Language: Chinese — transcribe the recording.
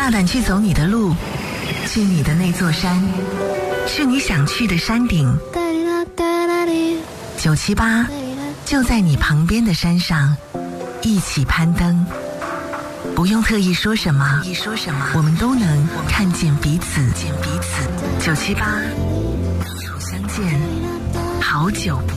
大胆去走你的路，去你的那座山，去你想去的山顶。978就在你旁边的山上，一起攀登。不用特意说什么，我们都能看见彼此。978，相见，好久不